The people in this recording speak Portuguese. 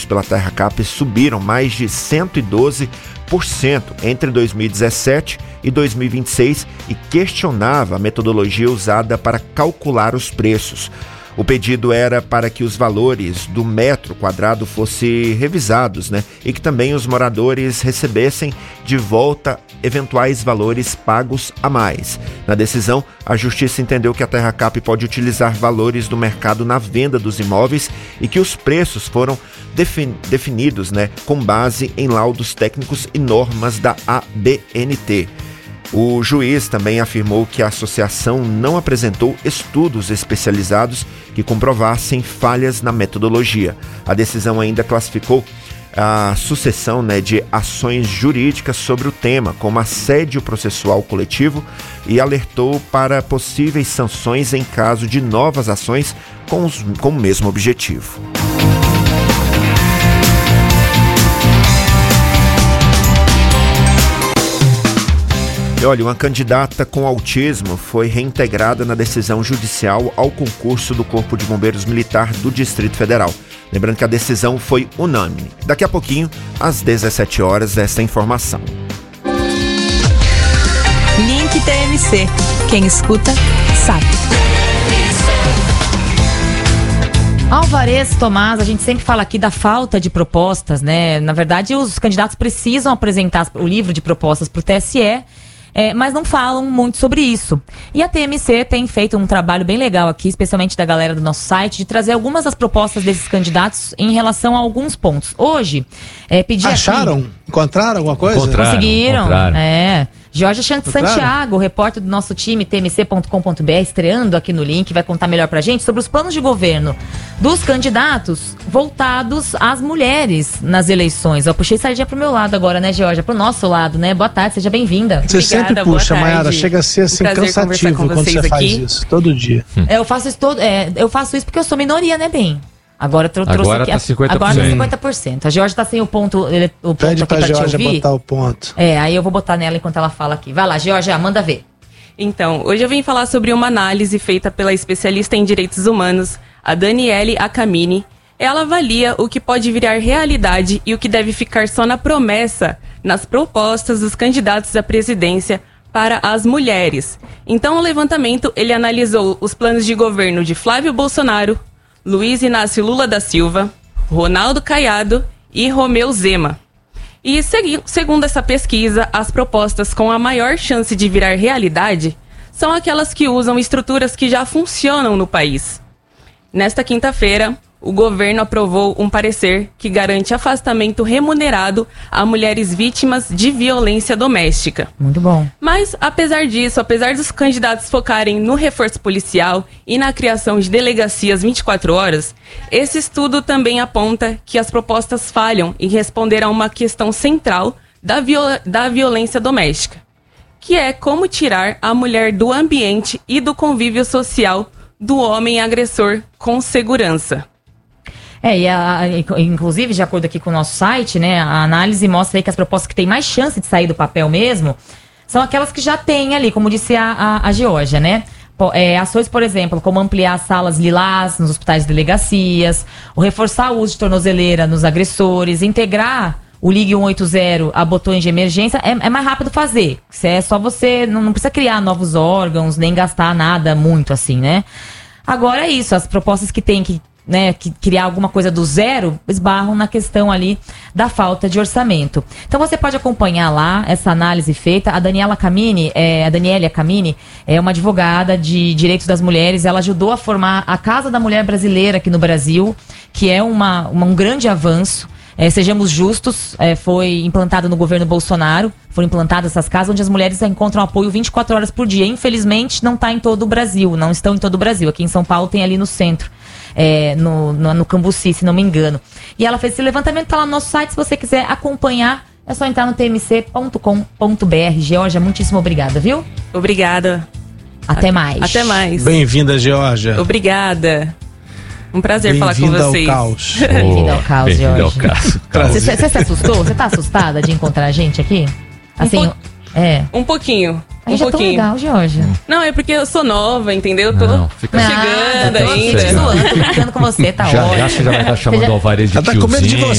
pela Terracap subiram mais de 112% entre 2017 e 2026 e questionava a metodologia usada para calcular os preços. O pedido era para que os valores do metro quadrado fossem revisados, e que também os moradores recebessem de volta eventuais valores pagos a mais. Na decisão, a Justiça entendeu que a Terracap pode utilizar valores do mercado na venda dos imóveis e que os preços foram definidos, com base em laudos técnicos e normas da ABNT. O juiz também afirmou que a associação não apresentou estudos especializados que comprovassem falhas na metodologia. A decisão ainda classificou a sucessão de ações jurídicas sobre o tema como assédio processual coletivo e alertou para possíveis sanções em caso de novas ações com o mesmo objetivo. E olha, uma candidata com autismo foi reintegrada na decisão judicial ao concurso do Corpo de Bombeiros Militar do Distrito Federal. Lembrando que a decisão foi unânime. Daqui a pouquinho, às 17 horas, essa informação. Link TMC. Quem escuta, sabe. Alvarez Tomás, a gente sempre fala aqui da falta de propostas, Na verdade, os candidatos precisam apresentar o livro de propostas para o TSE, mas não falam muito sobre isso. E a TMC tem feito um trabalho bem legal aqui, especialmente da galera do nosso site, de trazer algumas das propostas desses candidatos em relação a alguns pontos. Hoje, Acharam? Encontraram alguma coisa? Conseguiram. Jorge Santiago, repórter do nosso time, tmc.com.br, estreando aqui no link, vai contar melhor pra gente sobre os planos de governo dos candidatos voltados às mulheres nas eleições. Eu puxei sardinha pro meu lado agora, Georgia? Pro nosso lado, Boa tarde, seja bem-vinda. Você sempre puxa, Mayara, chega a ser assim cansativo quando você faz isso, todo dia. Eu faço isso porque eu sou minoria, bem? Agora trouxe aqui. Tá 50%. Agora tá 50%. A Georgia tá sem o ponto. Pede pra Georgia botar o ponto. Aí eu vou botar nela enquanto ela fala aqui. Vai lá, Georgia, manda ver. Então, hoje eu vim falar sobre uma análise feita pela especialista em direitos humanos, a Daniele Acamini. Ela avalia o que pode virar realidade e o que deve ficar só na promessa, nas propostas dos candidatos à presidência para as mulheres. Então, o levantamento, ele analisou os planos de governo de Flávio Bolsonaro, Luiz Inácio Lula da Silva, Ronaldo Caiado e Romeu Zema. E segundo essa pesquisa, as propostas com a maior chance de virar realidade são aquelas que usam estruturas que já funcionam no país. Nesta quinta-feira, o governo aprovou um parecer que garante afastamento remunerado a mulheres vítimas de violência doméstica. Muito bom. Mas, apesar disso, apesar dos candidatos focarem no reforço policial e na criação de delegacias 24 horas, esse estudo também aponta que as propostas falham em responder a uma questão central da violência doméstica, que é como tirar a mulher do ambiente e do convívio social do homem agressor com segurança. Inclusive, de acordo aqui com o nosso site, a análise mostra aí que as propostas que têm mais chance de sair do papel mesmo são aquelas que já tem ali, como disse a Georgia, ações, por exemplo, como ampliar as salas lilás nos hospitais e delegacias, ou reforçar o uso de tornozeleira nos agressores, integrar o Ligue 180 a botões de emergência, é mais rápido fazer. É só você, não precisa criar novos órgãos, nem gastar nada muito assim, Agora é isso, as propostas que tem que criar alguma coisa do zero, esbarram na questão ali da falta de orçamento. Então você pode acompanhar lá essa análise feita. A Daniele Acamini é uma advogada de direitos das mulheres. Ela ajudou a formar a Casa da Mulher Brasileira aqui no Brasil, que é um grande avanço. Sejamos justos, foi implantado no governo Bolsonaro, foram implantadas essas casas onde as mulheres encontram apoio 24 horas por dia. Infelizmente, não está em todo o Brasil, não estão em todo o Brasil. Aqui em São Paulo tem ali no centro, no Cambuci, se não me engano. E ela fez esse levantamento, está lá no nosso site, se você quiser acompanhar, é só entrar no tmc.com.br. Georgia, muitíssimo obrigada, viu? Obrigada. Até mais. Até mais. Bem-vinda, Georgia. Obrigada. Um prazer falar com vocês. Bem-vinda ao caos. Bem-vinda ao caos, Bem-vinda ao Georgia. caos. Você se assustou? Você tá assustada de encontrar a gente aqui? Assim, Um pouquinho. A gente é tão legal, Georgia. Não, é porque eu sou nova, entendeu? Tô chegando ainda. Tô brincando com você, tá ótimo. Já você já vai estar chamando o Alvarez de Ela tá com medo de tiozinho. você.